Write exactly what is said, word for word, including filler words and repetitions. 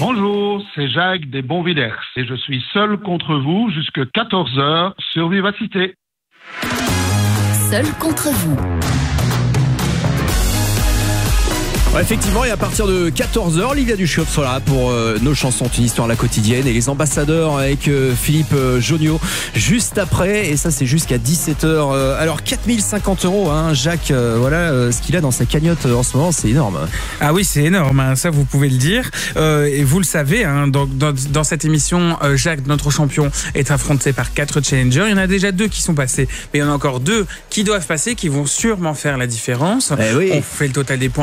Bonjour, c'est Jacques des Bonvillers et je suis seul contre vous jusqu'à quatorze heures sur Vivacité. Seul contre vous. Ouais, effectivement, et à partir de quatorze heures, Olivia Duchop sera là pour euh, nos chansons Une histoire à la quotidienne et les ambassadeurs avec euh, Philippe euh, Jonio juste après, et ça c'est jusqu'à dix-sept heures. Euh, alors quatre mille cinquante euros, hein, Jacques, euh, voilà euh, ce qu'il a dans sa cagnotte euh, en ce moment, c'est énorme. Ah oui, c'est énorme, hein, ça vous pouvez le dire. Euh, et vous le savez, hein, dans, dans, dans cette émission, euh, Jacques, notre champion, est affronté par quatre challengers. Il y en a déjà deux qui sont passés, mais il y en a encore deux qui doivent passer, qui vont sûrement faire la différence. Eh oui. On fait le total des points